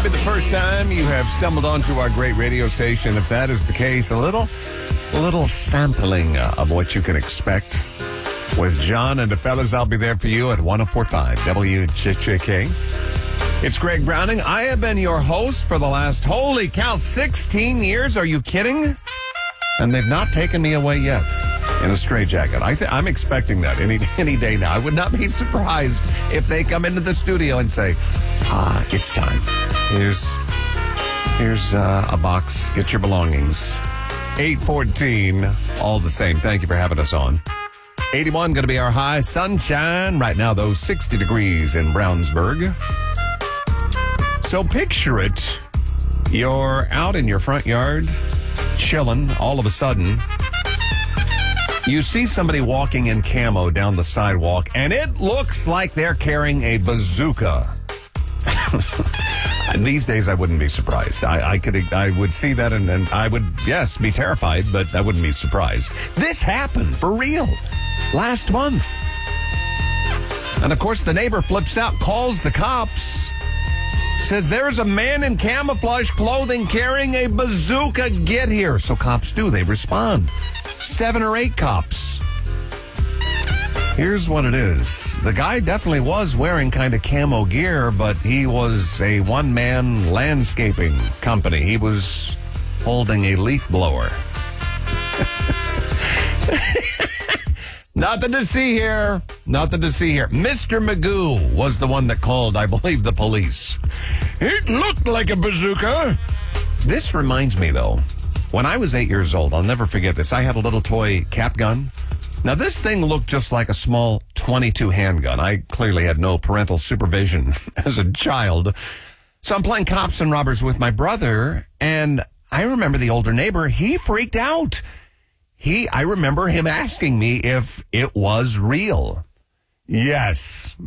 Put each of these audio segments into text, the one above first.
be the first time you have stumbled onto our great radio station. If that is the case, a little sampling of what you can expect with John and the fellas. I'll be there for you at 104.5 WJJK. It's Greg Browning. I have been your host for the last, holy cow, 16 years. Are you kidding? And they've not taken me away yet in a straitjacket. I'm expecting that any day now. I would not be surprised if they come into the studio and say, it's time. Here's a box. Get your belongings. 8:14, all the same. Thank you for having us on. 81 going to be our high. Sunshine right now, though, 60 degrees in Brownsburg. So picture it. You're out in your front yard, chilling. All of a sudden, you see somebody walking in camo down the sidewalk, and it looks like they're carrying a bazooka. These days, I wouldn't be surprised. I would see that, and I would, yes, be terrified, but I wouldn't be surprised. This happened for real last month. And of course, the neighbor flips out, calls the cops, says there's a man in camouflage clothing carrying a bazooka. Get here. So cops do. They respond. 7 or 8 cops. Here's what it is. The guy definitely was wearing kind of camo gear, but he was a one-man landscaping company. He was holding a leaf blower. Nothing to see here. Nothing to see here. Mr. Magoo was the one that called, I believe, the police. It looked like a bazooka. This reminds me, though, when I was 8 years old, I'll never forget this. I had a little toy cap gun. Now, this thing looked just like a small .22 handgun. I clearly had no parental supervision as a child. So I'm playing cops and robbers with my brother, and I remember the older neighbor, he freaked out. I remember him asking me if it was real. Yes.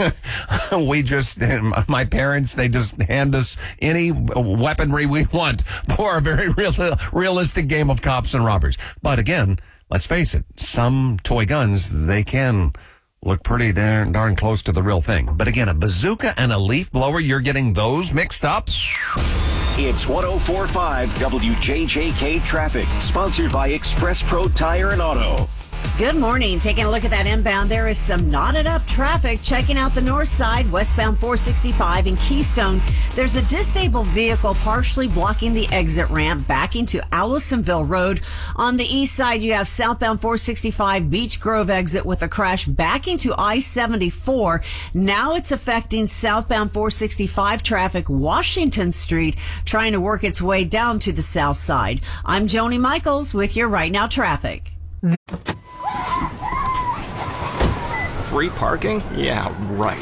My parents, they just hand us any weaponry we want for a very realistic game of cops and robbers. But again, let's face it, some toy guns, they can look pretty darn close to the real thing. But again, a bazooka and a leaf blower, you're getting those mixed up? It's 104.5 WJJK Traffic, sponsored by Express Pro Tire and Auto. Good morning. Taking a look at that inbound, there is some knotted up traffic. Checking out the north side, westbound 465 in Keystone. There's a disabled vehicle partially blocking the exit ramp, backing to Allisonville Road. On the east side, you have southbound 465 Beech Grove exit with a crash backing to I-74. Now it's affecting southbound 465 traffic, Washington Street, trying to work its way down to the south side. I'm Joni Michaels with your Right Now Traffic. Free parking? Yeah, right.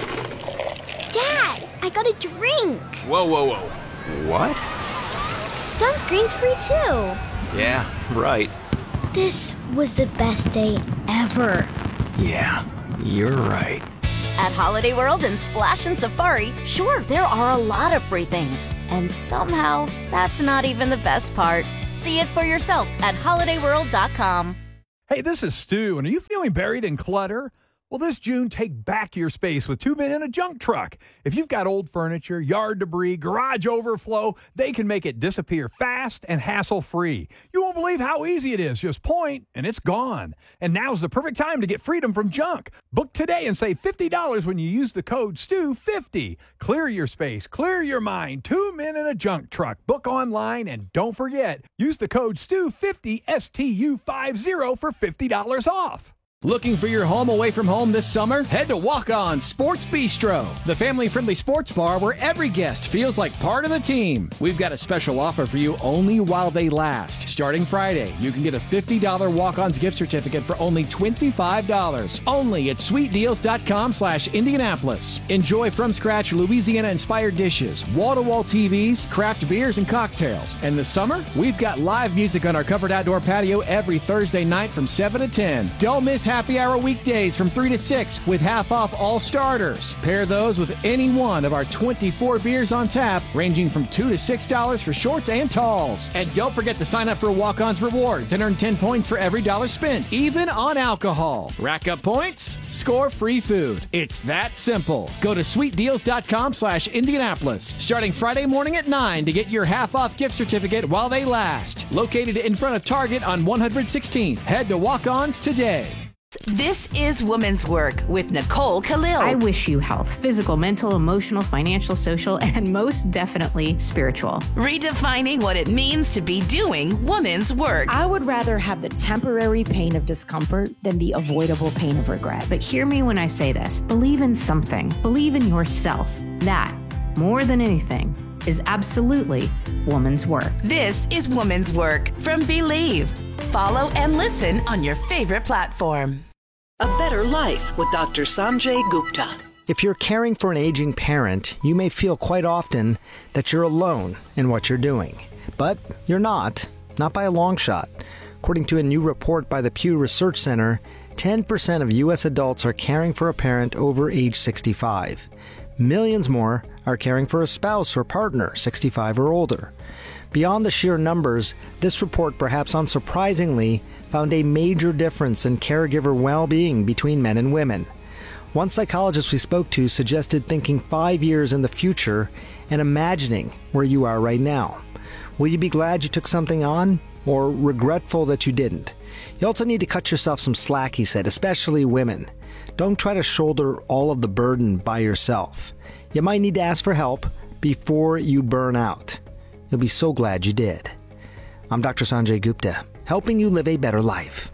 Dad, I got a drink. Whoa. What? Sunscreen's free too. Yeah, right. This was the best day ever. Yeah, you're right. At Holiday World and Splash and Safari, sure, there are a lot of free things. And somehow, that's not even the best part. See it for yourself at holidayworld.com. Hey, this is Stu, and are you feeling buried in clutter? Well, this June, take back your space with 2 Men in a Junk Truck. If you've got old furniture, yard debris, garage overflow, they can make it disappear fast and hassle-free. You won't believe how easy it is. Just point, and it's gone. And now's the perfect time to get freedom from junk. Book today and save $50 when you use the code STU50. Clear your space, clear your mind. 2 Men in a Junk Truck. Book online, and don't forget, use the code STU50, STU50 for $50 off. Looking for your home away from home this summer? Head to Walk On Sports Bistro, the family-friendly sports bar where every guest feels like part of the team. We've got a special offer for you only while they last. Starting Friday, you can get a $50 Walk-On's gift certificate for only $25. Only at sweetdeals.com/Indianapolis. Enjoy from-scratch Louisiana-inspired dishes, wall-to-wall TVs, craft beers, and cocktails. And this summer, we've got live music on our covered outdoor patio every Thursday night from 7 to 10. Don't miss happy hour weekdays from 3 to 6 with half off all starters. Pair those with any one of our 24 beers on tap, ranging from $2 to $6 for shorts and talls. And don't forget to sign up for Walk-On's Rewards and earn 10 points for every dollar spent, even on alcohol. Rack up points, score free food. It's that simple. Go to sweetdeals.com/Indianapolis, starting Friday morning at 9 to get your half-off gift certificate while they last. Located in front of Target on 116th. Head to Walk-Ons today. This is Women's Work with Nicole Khalil. I wish you health, physical, mental, emotional, financial, social, and most definitely spiritual. Redefining what it means to be doing women's work. I would rather have the temporary pain of discomfort than the avoidable pain of regret. But hear me when I say this. Believe in something. Believe in yourself. That, more than anything, is absolutely woman's work. This is Woman's Work from Believe. Follow and listen on your favorite platform. A Better Life with Dr. Sanjay Gupta. If you're caring for an aging parent, you may feel quite often that you're alone in what you're doing. But you're not by a long shot. According to a new report by the Pew Research Center, 10% of U.S. adults are caring for a parent over age 65. Millions more are caring for a spouse or partner 65 or older. Beyond the sheer numbers, this report, perhaps unsurprisingly, found a major difference in caregiver well-being between men and women. One psychologist we spoke to suggested thinking 5 years in the future and imagining where you are right now. Will you be glad you took something on, or regretful that you didn't? You also need to cut yourself some slack, he said, especially women. Don't try to shoulder all of the burden by yourself. You might need to ask for help before you burn out. You'll be so glad you did. I'm Dr. Sanjay Gupta, helping you live a better life.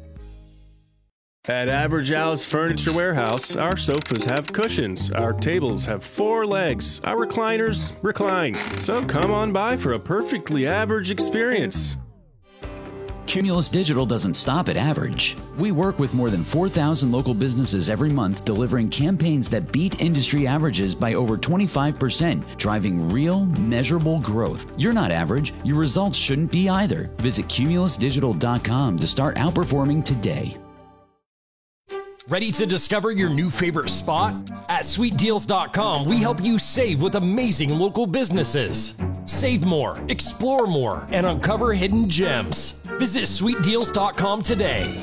At Average Al's Furniture Warehouse, our sofas have cushions, our tables have 4 legs, our recliners recline. So come on by for a perfectly average experience. Cumulus Digital doesn't stop at average. We work with more than 4,000 local businesses every month, delivering campaigns that beat industry averages by over 25%, driving real, measurable growth. You're not average. Your results shouldn't be either. Visit cumulusdigital.com to start outperforming today. Ready to discover your new favorite spot? At sweetdeals.com, we help you save with amazing local businesses. Save more, explore more, and uncover hidden gems. Visit sweetdeals.com today.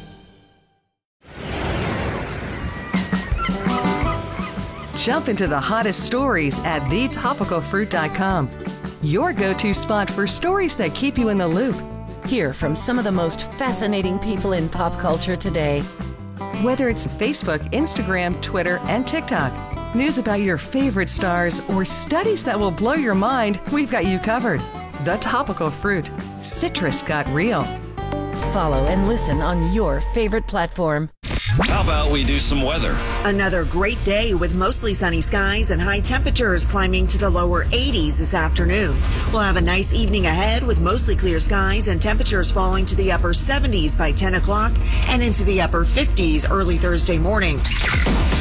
Jump into the hottest stories at thetopicalfruit.com. Your go-to spot for stories that keep you in the loop. Hear from some of the most fascinating people in pop culture today. Whether it's Facebook, Instagram, Twitter, and TikTok, news about your favorite stars, or studies that will blow your mind, we've got you covered. The Topical Fruit. Citrus got real. Follow and listen on your favorite platform. How about we do some weather? Another great day with mostly sunny skies and high temperatures climbing to the lower 80s this afternoon. We'll have a nice evening ahead with mostly clear skies and temperatures falling to the upper 70s by 10 o'clock and into the upper 50s early Thursday morning.